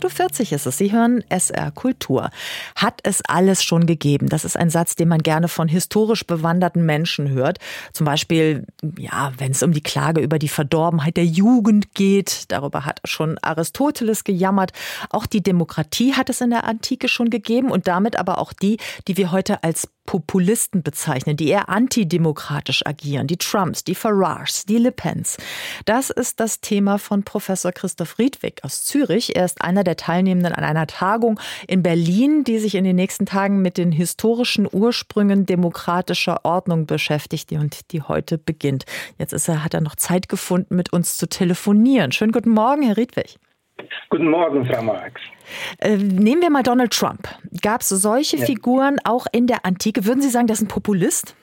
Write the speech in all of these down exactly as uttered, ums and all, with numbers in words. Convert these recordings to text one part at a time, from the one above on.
acht Uhr vierzig ist es. Sie hören S R Kultur. Hat es alles schon gegeben? Das ist ein Satz, den man gerne von historisch bewanderten Menschen hört. Zum Beispiel, ja, wenn es um die Klage über die Verdorbenheit der Jugend geht. Darüber hat schon Aristoteles gejammert. Auch die Demokratie hat es in der Antike schon gegeben und damit aber auch die, die wir heute als Populisten bezeichnen, die eher antidemokratisch agieren, die Trumps, die Farages, die Le Pens. Das ist das Thema von Professor Christoph Riedwig aus Zürich. Er ist einer der Teilnehmenden an einer Tagung in Berlin, die sich in den nächsten Tagen mit den historischen Ursprüngen demokratischer Ordnung beschäftigt und die heute beginnt. Jetzt ist er, hat er noch Zeit gefunden, mit uns zu telefonieren. Schönen guten Morgen, Herr Riedwig. Guten Morgen, Frau Marx. Äh, nehmen wir mal Donald Trump. Gab es solche ja. Figuren auch in der Antike? Würden Sie sagen, das ist ein Populist?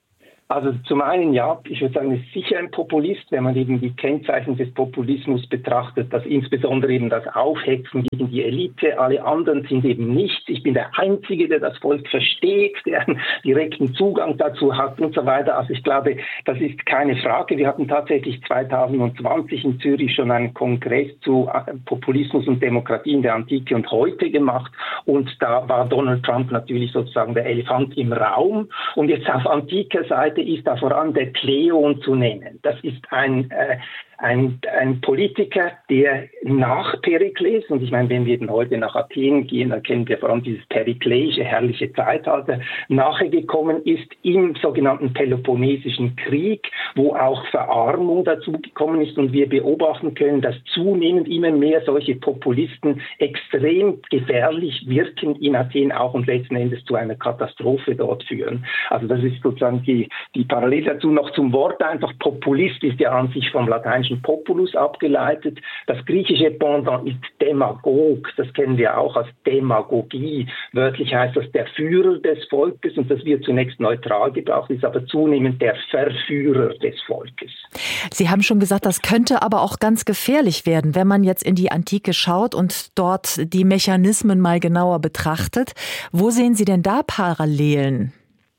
Also zum einen ja, ich würde sagen, ist sicher ein Populist, wenn man eben die Kennzeichen des Populismus betrachtet, dass insbesondere eben das Aufhetzen gegen die Elite, alle anderen sind eben nichts. Ich bin der Einzige, der das Volk versteht, der einen direkten Zugang dazu hat und so weiter. Also ich glaube, das ist keine Frage. Wir hatten tatsächlich zwanzig zwanzig in Zürich schon einen Kongress zu Populismus und Demokratie in der Antike und heute gemacht und da war Donald Trump natürlich sozusagen der Elefant im Raum. Und jetzt auf antiker Seite ist da vor allem der Kleon zu nennen. Das ist ein, äh, ein, ein Politiker, der nach Perikles, und ich meine, wenn wir eben heute nach Athen gehen, dann kennen wir vor allem dieses perikleische, herrliche Zeitalter, nachgekommen ist im sogenannten Peloponnesischen Krieg, wo auch Verarmung dazu gekommen ist und wir beobachten können, dass zunehmend immer mehr solche Populisten extrem gefährlich wirken in Athen auch und letzten Endes zu einer Katastrophe dort führen. Also das ist sozusagen die Die Parallele dazu noch zum Wort einfach. Populist ist ja an sich vom lateinischen Populus abgeleitet. Das griechische Pendant ist Demagog. Das kennen wir auch als Demagogie. Wörtlich heißt das der Führer des Volkes und das wird zunächst neutral gebraucht, ist aber zunehmend der Verführer des Volkes. Sie haben schon gesagt, das könnte aber auch ganz gefährlich werden, wenn man jetzt in die Antike schaut und dort die Mechanismen mal genauer betrachtet. Wo sehen Sie denn da Parallelen?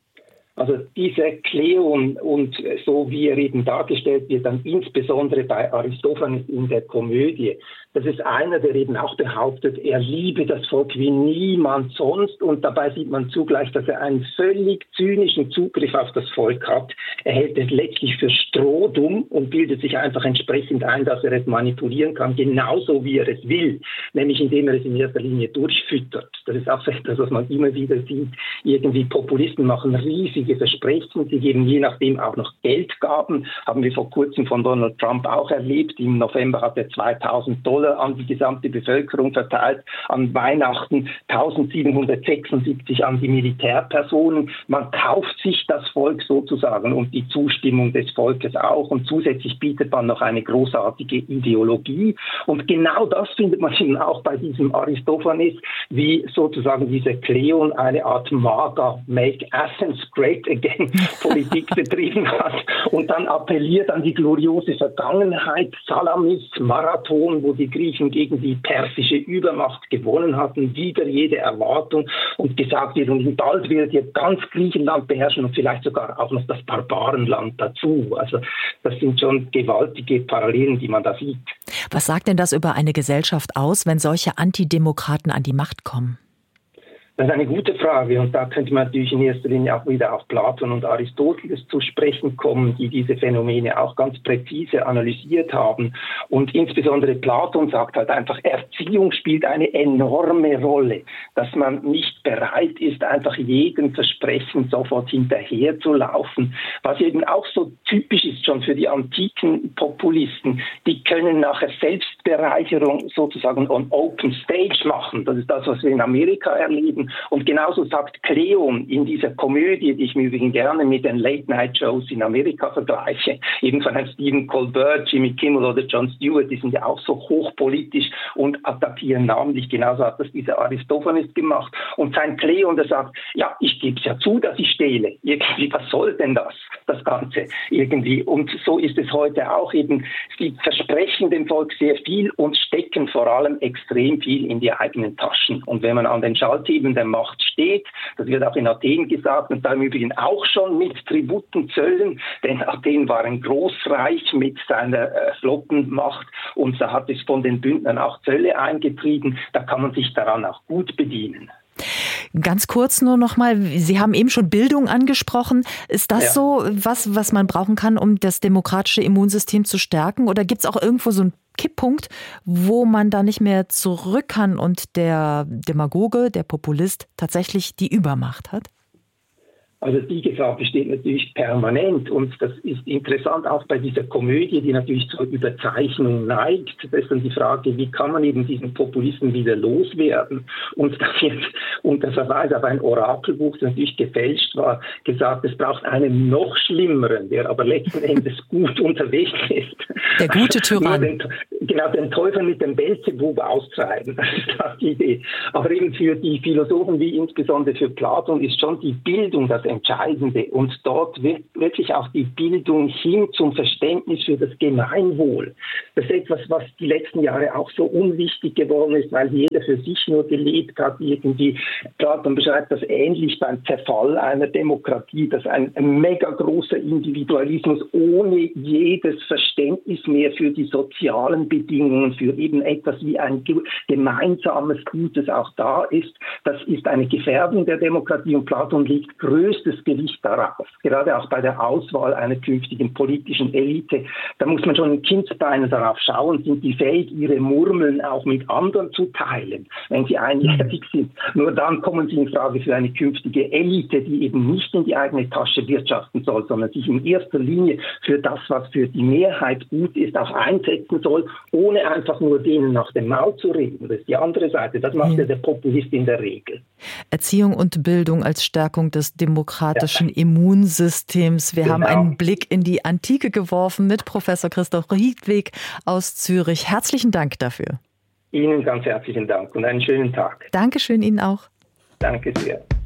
Also dieser Kleon und so wie er eben dargestellt wird, dann insbesondere bei Aristophanes in der Komödie, das ist einer, der eben auch behauptet, er liebe das Volk wie niemand sonst und dabei sieht man zugleich, dass er einen völlig zynischen Zugriff auf das Volk hat. Er hält es letztlich für strohdumm und bildet sich einfach entsprechend ein, dass er es manipulieren kann, genauso wie er es will, nämlich indem er es in erster Linie durchfüttert. Das ist auch etwas, was man immer wieder sieht. Irgendwie Populisten machen riesige Versprechen, sie geben je nachdem auch noch Geldgaben, haben wir vor kurzem von Donald Trump auch erlebt. Im November hat er zweitausend Dollar an die gesamte Bevölkerung verteilt, an Weihnachten eintausendsiebenhundertsechsundsiebzig an die Militärpersonen. Man kauft sich das Volk sozusagen und die Zustimmung des Volkes auch und zusätzlich bietet man noch eine großartige Ideologie und genau das findet man eben auch bei diesem Aristophanes, wie sozusagen dieser Kleon eine Art Maga, Make Athens Great Again Politik betrieben hat und dann appelliert an die gloriose Vergangenheit, Salamis, Marathon, wo die Griechen gegen die persische Übermacht gewonnen hatten, wieder jede Erwartung und gesagt wird, und bald wird jetzt ganz Griechenland beherrschen und vielleicht sogar auch noch das Barbarenland dazu. Also das sind schon gewaltige Parallelen, die man da sieht. Was sagt denn das über eine Gesellschaft aus, wenn solche Antidemokraten an die Macht kommen? Das ist eine gute Frage und da könnte man natürlich in erster Linie auch wieder auf Platon und Aristoteles zu sprechen kommen, die diese Phänomene auch ganz präzise analysiert haben. Und insbesondere Platon sagt halt einfach, Erziehung spielt eine enorme Rolle, dass man nicht bereit ist, einfach jedem Versprechen sofort hinterher zu laufen. Was eben auch so typisch ist schon für die antiken Populisten, die können nachher Selbstbereicherung sozusagen on open stage machen. Das ist das, was wir in Amerika erleben. Und genauso sagt Kleon in dieser Komödie, die ich mir übrigens gerne mit den Late-Night-Shows in Amerika vergleiche, eben von Herrn Stephen Colbert, Jimmy Kimmel oder Jon Stewart, die sind ja auch so hochpolitisch und attackieren namentlich. Genauso hat das dieser Aristophanes gemacht. Und sein Kleon, der sagt, ja, ich gebe es ja zu, dass ich stehle. Irgendwie, was soll denn das, das Ganze irgendwie? Und so ist es heute auch eben. Sie versprechen dem Volk sehr viel und stecken vor allem extrem viel in die eigenen Taschen. Und wenn man an den Schalthebel der Macht steht. Das wird auch in Athen gesagt und da im Übrigen auch schon mit Tributen, Zöllen, denn Athen war ein Großreich mit seiner äh, Flottenmacht und da hat es von den Bündnern auch Zölle eingetrieben. Da kann man sich daran auch gut bedienen. Ganz kurz nur noch mal, Sie haben eben schon Bildung angesprochen. Ist das ja. so was, was man brauchen kann, um das demokratische Immunsystem zu stärken? Oder gibt es auch irgendwo so einen Kipppunkt, wo man da nicht mehr zurück kann und der Demagoge, der Populist tatsächlich die Übermacht hat? Also die Gefahr besteht natürlich permanent und das ist interessant auch bei dieser Komödie, die natürlich zur Überzeichnung neigt. Das ist dann die Frage, wie kann man eben diesen Populisten wieder loswerden? Und da wird unter Verweis auf ein Orakelbuch, das natürlich gefälscht war, gesagt, es braucht einen noch schlimmeren, der aber letzten Endes gut unterwegs ist. Der gute Tyrann. Den, genau, den Teufel mit dem Beelzebub austreiben, das ist auch die Idee. Aber eben für die Philosophen, wie insbesondere für Platon, ist schon die Bildung das Entscheidende und dort wird wirklich auch die Bildung hin zum Verständnis für das Gemeinwohl. Das ist etwas, was die letzten Jahre auch so unwichtig geworden ist, weil jeder für sich nur gelebt hat. Irgendwie, Platon beschreibt das ähnlich beim Zerfall einer Demokratie, dass ein, ein mega großer Individualismus ohne jedes Verständnis mehr für die sozialen Bedingungen, für eben etwas wie ein gemeinsames Gutes auch da ist. Das ist eine Gefährdung der Demokratie und Platon legt größtes Gewicht darauf. Gerade auch bei der Auswahl einer künftigen politischen Elite. Da muss man schon in Kindsbeinen darauf schauen, sind die fähig, ihre Murmeln auch mit anderen zu teilen, wenn sie einjährig sind. Nur dann kommen sie in Frage für eine künftige Elite, die eben nicht in die eigene Tasche wirtschaften soll, sondern sich in erster Linie für das, was für die Mehrheit gut ist, auch einsetzen soll, ohne einfach nur denen nach dem Maul zu reden. Das ist die andere Seite. Das macht ja der Populist in der Regel. Erziehung und Bildung als Stärkung des demokratischen ja. Immunsystems. Wir genau. haben einen Blick in die Antike geworfen mit Professor Christoph Riedwig aus Zürich. Herzlichen Dank dafür. Ihnen ganz herzlichen Dank und einen schönen Tag. Dankeschön Ihnen auch. Danke sehr.